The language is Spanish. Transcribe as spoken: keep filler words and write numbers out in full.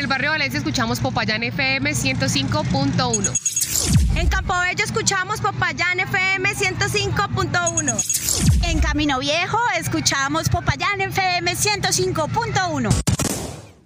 el barrio Valencia escuchamos Popayán F M ciento cinco punto uno. En Campobello escuchamos Popayán F M ciento cinco punto uno. En Camino Viejo escuchamos Popayán F M ciento cinco punto uno.